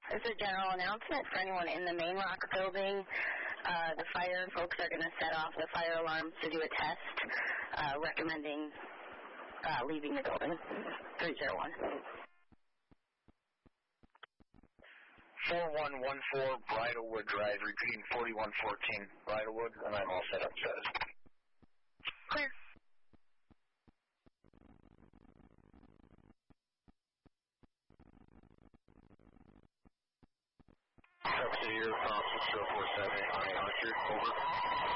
This is a general announcement for anyone in the main rock building. The fire folks are going to set off the fire alarms to do a test, recommending leaving the building. 301. 4114 Bridlewood Drive, repeating 4114 Bridlewood, and I'm all set up, says. Clear. City, Thompson, 047, I Archer, over.